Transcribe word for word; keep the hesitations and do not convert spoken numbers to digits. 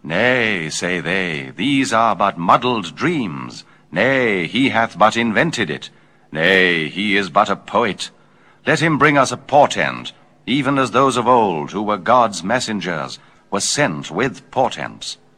Nay, say they, these are but muddled dreams. Nay, he hath but invented it. Nay, he is but a poet. Let him bring us a portent, even as those of old, who were God's messengers, were sent with portents.